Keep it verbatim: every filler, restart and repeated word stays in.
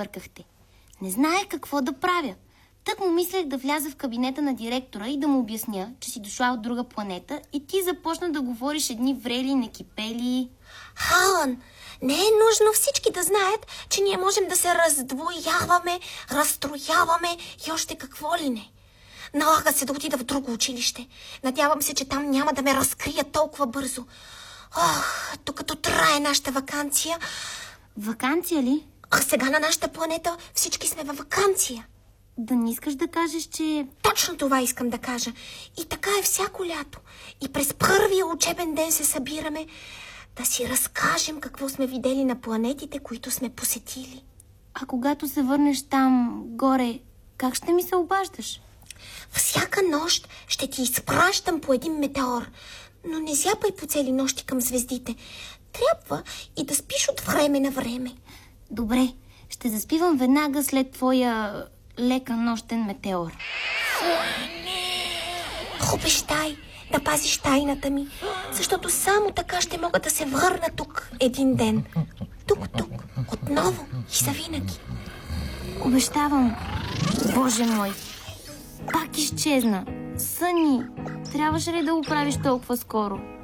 объркахте. Не знаех какво да правя. Тък му мислех да вляза в кабинета на директора и да му обясня, че си дошла от друга планета и ти започна да говориш едни врели, некипели. Халън, не е нужно всички да знаят, че ние можем да се раздвояваме, разстрояваме и още какво ли не. Налага се да отида в друго училище. Надявам се, че там няма да ме разкрият толкова бързо. Ох, докато трае нашата ваканция... Ваканция ли? А сега на нашата планета всички сме във ваканция. Да не искаш да кажеш, че... Точно това искам да кажа. И така е всяко лято. И през първия учебен ден се събираме да си разкажем какво сме видели на планетите, които сме посетили. А когато се върнеш там, горе, как ще ми се обаждаш? Всяка нощ ще ти изпращам по един метеор, но не зяпай по цели нощи към звездите. Трябва и да спиш от време на време. Добре, ще заспивам веднага след твоя лека нощен метеор. Обещай да пазиш тайната ми, защото само така ще мога да се върна тук един ден. Тук-тук, отново и завинаги. Обещавам. Боже мой, пак изчезна. Съни, трябваше ли да го правиш толкова скоро?